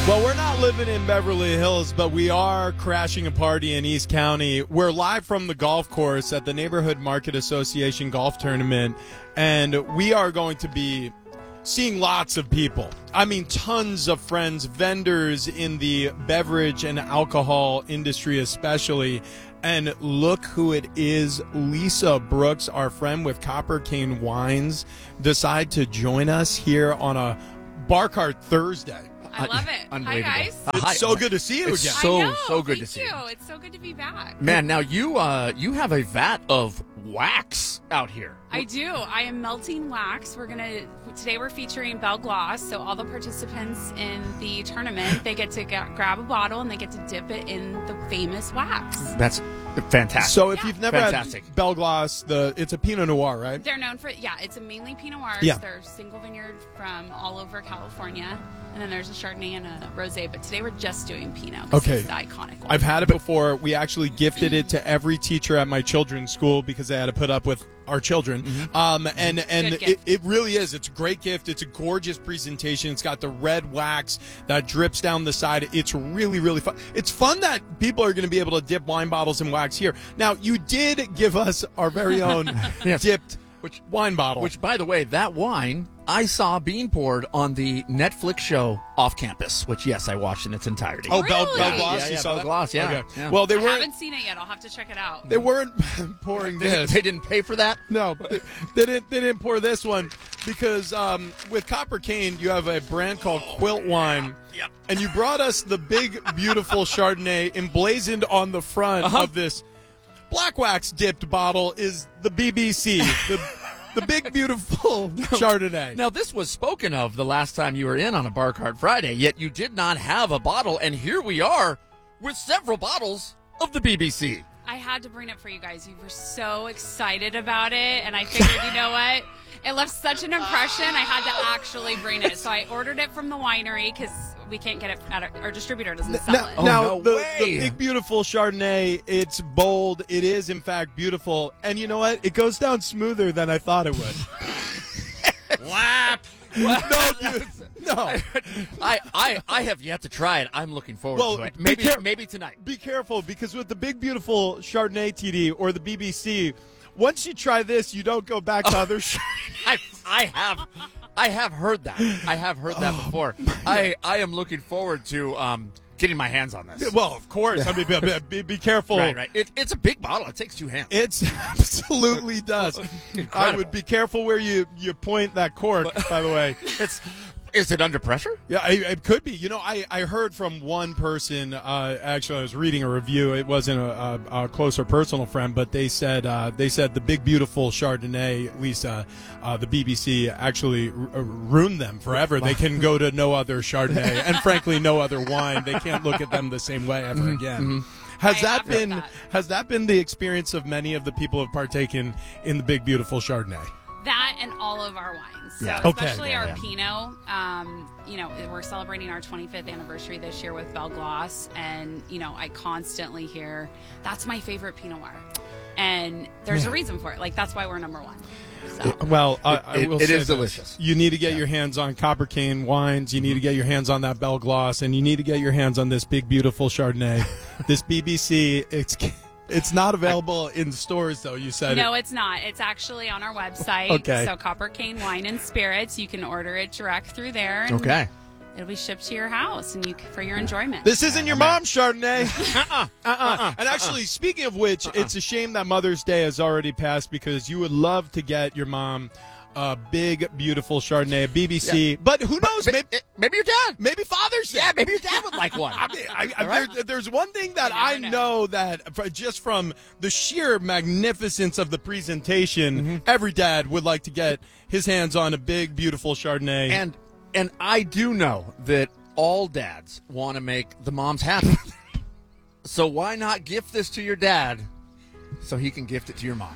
Well, we're not living in Beverly Hills, but we are crashing a party in East County. We're live from the golf course at the Neighborhood Market Association Golf Tournament, and we are going to be seeing lots of people. I mean, tons of friends, vendors in the beverage and alcohol industry especially. And look who it is. Lisa Brooks, our friend with Copper Cane Wines, decide to join us here on a Bar Cart Thursday. I love it. Hi, guys. It's so good to see you again. So good to see you. It's so good to be back. Man, now you have a vat of wax out here. I do. I am melting wax. Today we're featuring Belle Gloss, so all the participants in the tournament, they get to grab a bottle and they get to dip it in the famous wax. That's fantastic. So if you've never Fantastic. had Belle Gloss, it's a Pinot Noir, right? They're known for, it's a mainly Pinot Noirs. Yeah. They're single vineyard from all over California. And then there's a Chardonnay and a Rosé, but today we're just doing Pinot. Okay. It's the iconic one. I've had it before. We actually gifted it to every teacher at my children's school because they had to put up with our children. And Good gift. it really is. It's a great gift. It's a gorgeous presentation. It's got the red wax that drips down the side. It's really, really fun. It's fun that people are going to be able to dip wine bottles in wax here. Now, you did give us our very own dipped wine bottle. Which, by the way, that wine I saw being poured on the Netflix show Off Campus, which, yes, I watched in its entirety. Oh, Really? Belle Gloss? Yeah, You saw Belle that? Gloss, yeah. Okay. Yeah. Well, they I weren't. haven't seen it yet. I'll have to check it out. They weren't pouring this. They didn't pay for that? No, they didn't pour this one because with Copper Cane, you have a brand called Quilt Wine. Yep. And you brought us the big, beautiful Chardonnay emblazoned on the front of this. Black wax dipped bottle is the BBC, the big, beautiful Chardonnay. Now, this was spoken of the last time you were in on a Bar Cart Friday, yet you did not have a bottle, and here we are with several bottles of the BBC. I had to bring it for you guys. You were so excited about it, and I figured, you know what? It left such an impression, I had to actually bring it. So I ordered it from the winery because we can't get it at our distributor doesn't sell it. Now, no the way. big, beautiful Chardonnay, it's bold. It is, in fact, beautiful. And you know what? It goes down smoother than I thought it would. Lap. No, dude. No. I have yet to try it. I'm looking forward to it. Maybe tonight. Be careful, because with the big, beautiful Chardonnay TD or the BBC, once you try this, you don't go back to other Chardonnay. I have heard that. I have heard that before. I am looking forward to getting my hands on this. Well, of course. I mean, be careful. Right. It's a big bottle. It takes 2 hands. It absolutely does. I would be careful where you point that cork, by the way. Is it under pressure? Yeah, it could be. You know, I heard from one person, actually I was reading a review. It wasn't a closer personal friend, but they said the big, beautiful Chardonnay, Lisa, the BBC actually ruined them forever. They can go to no other Chardonnay and, frankly, no other wine. They can't look at them the same way ever again. Has that been the experience of many of the people who have partaken in the big, beautiful Chardonnay? That and all of our wines. So Yeah. especially Okay. our Pinot. We're celebrating our 25th anniversary this year with Belle Gloss, and I constantly hear that's my favorite Pinot Noir, and there's a reason for it. Like, that's why we're number one. So. Well, I will it say is this. delicious. You need to get your hands on Copper Cane Wines. You need to get your hands on that Belle Gloss, and you need to get your hands on this big, beautiful Chardonnay. This BBC, it's not available in stores, though, you said. No, it's not. It's actually on our website. Okay. So Copper Cane Wine and Spirits, you can order it direct through there. And Okay. it'll be shipped to your house and for your enjoyment. This isn't your mom's Chardonnay. And actually, speaking of which, it's a shame that Mother's Day has already passed, because you would love to get your mom a big, beautiful Chardonnay, a BBC. But who knows? Maybe your dad. Maybe Father's Day. Yeah, maybe your dad would like one. I mean, there's one thing that I know that just from the sheer magnificence of the presentation, every dad would like to get his hands on a big, beautiful Chardonnay. And I do know that all dads want to make the moms happy. So why not gift this to your dad so he can gift it to your mom?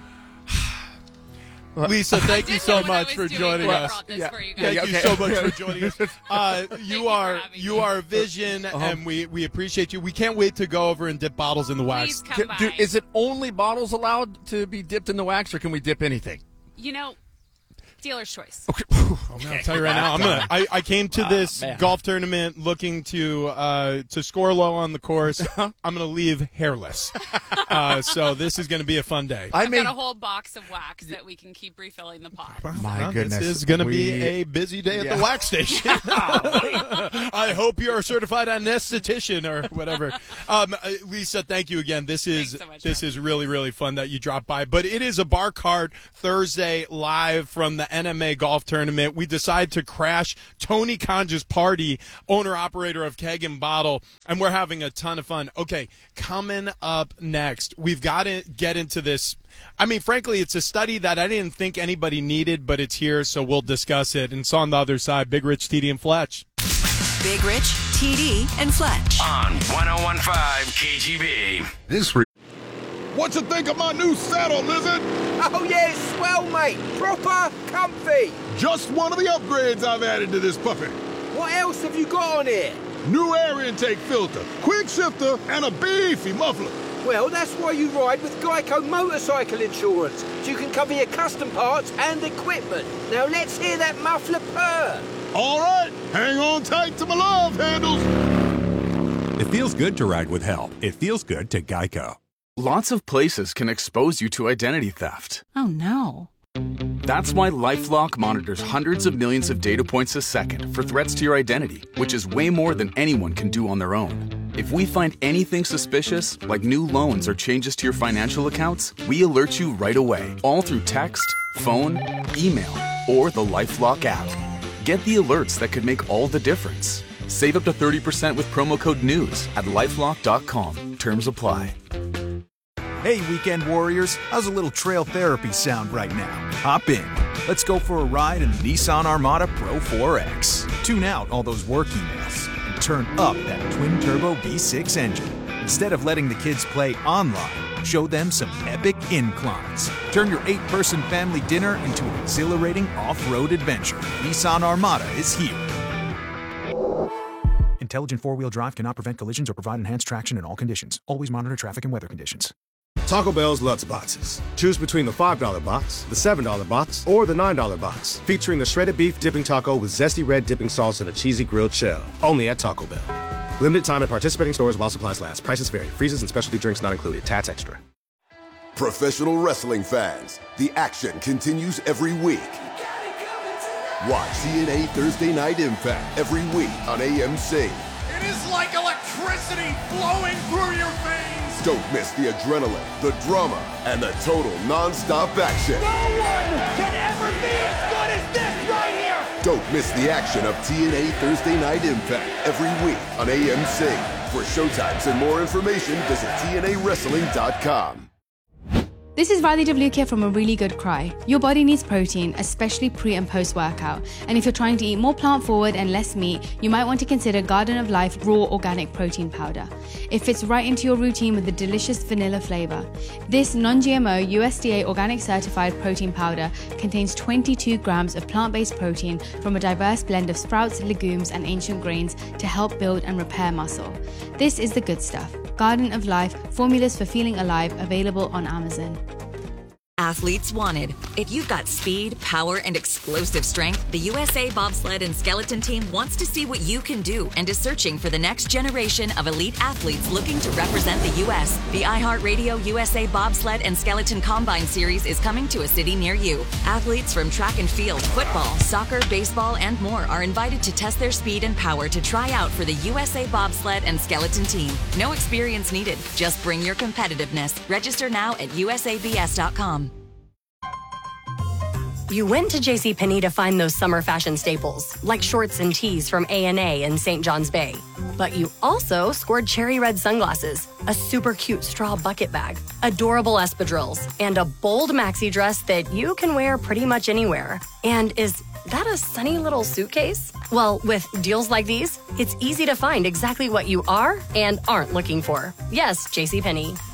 Lisa, thank you so What I much was for doing joining when I us. brought this for you guys. Thank you so much for joining us. You are a vision, and we appreciate you. We can't wait to go over and dip bottles in the wax. Please come by. Is it only bottles allowed to be dipped in the wax, or can we dip anything? Dealer's choice. I'm gonna tell you right now. I came to this golf tournament looking to score low on the course. I'm gonna leave hairless. So this is gonna be a fun day. I've got a whole box of wax that we can keep refilling the pot. My goodness, this is gonna be a busy day at the wax station. I hope you're a certified anesthetician or whatever. Lisa, thank you again. This is really, really fun that you dropped by. But it is a Bar Cart Thursday live from the NMA Golf Tournament. We decided to crash Tony Conja's party, owner-operator of Keg and Bottle, and we're having a ton of fun. Okay, coming up next, we've got to get into this. I mean, frankly, it's a study that I didn't think anybody needed, but it's here, so we'll discuss it. And it's on the other side. Big Rich, TD, and Fletch. Big Rich, TD, and Fletch. On 101.5 KGB. What you think of my new saddle, Lizard? Oh yeah, it's swell, mate. Proper comfy. Just one of the upgrades I've added to this puppy. What else have you got on here? New air intake filter, quick shifter, and a beefy muffler. Well, that's why you ride with Geico Motorcycle Insurance, so you can cover your custom parts and equipment. Now let's hear that muffler purr. All right, hang on tight to my love handles. It feels good to ride with help. It feels good to Geico. Lots of places can expose you to identity theft. Oh, no. That's why LifeLock monitors hundreds of millions of data points a second for threats to your identity, which is way more than anyone can do on their own. If we find anything suspicious, like new loans or changes to your financial accounts, we alert you right away, all through text, phone, email, or the LifeLock app. Get the alerts that could make all the difference. Save up to 30% with promo code NEWS at LifeLock.com. Terms apply. Hey, weekend warriors, how's a little trail therapy sound right now? Hop in. Let's go for a ride in the Nissan Armada Pro 4X. Tune out all those work emails and turn up that twin-turbo V6 engine. Instead of letting the kids play online, show them some epic inclines. Turn your 8-person family dinner into an exhilarating off-road adventure. Nissan Armada is here. Intelligent four-wheel drive cannot prevent collisions or provide enhanced traction in all conditions. Always monitor traffic and weather conditions. Taco Bell's Lutz Boxes. Choose between the $5 box, the $7 box, or the $9 box. Featuring the shredded beef dipping taco with zesty red dipping sauce and a cheesy grilled shell. Only at Taco Bell. Limited time at participating stores while supplies last. Prices vary. Freezes and specialty drinks not included. Tats extra. Professional wrestling fans, the action continues every week. Watch TNA Thursday Night Impact every week on AMC. It is like electricity flowing through your veins. Don't miss the adrenaline, the drama, and the total non-stop action. No one can ever be as good as this right here. Don't miss the action of TNA Thursday Night Impact every week on AMC. For showtimes and more information, visit TNAWrestling.com. This is Riley DeVlukia from A Really Good Cry. Your body needs protein, especially pre- and post-workout. And if you're trying to eat more plant-forward and less meat, you might want to consider Garden of Life Raw Organic Protein Powder. It fits right into your routine with a delicious vanilla flavor. This non-GMO, USDA organic certified protein powder contains 22 grams of plant-based protein from a diverse blend of sprouts, legumes, and ancient grains to help build and repair muscle. This is the good stuff. Garden of Life, formulas for feeling alive, available on Amazon. Athletes wanted. If you've got speed, power, and explosive strength, the USA Bobsled and Skeleton Team wants to see what you can do and is searching for the next generation of elite athletes looking to represent the U.S. The iHeartRadio USA Bobsled and Skeleton Combine Series is coming to a city near you. Athletes from track and field, football, soccer, baseball, and more are invited to test their speed and power to try out for the USA Bobsled and Skeleton Team. No experience needed. Just bring your competitiveness. Register now at usabs.com. You went to JCPenney to find those summer fashion staples, like shorts and tees from A&A and St. John's Bay. But you also scored cherry red sunglasses, a super cute straw bucket bag, adorable espadrilles, and a bold maxi dress that you can wear pretty much anywhere. And is that a sunny little suitcase? Well, with deals like these, it's easy to find exactly what you are and aren't looking for. Yes, JCPenney.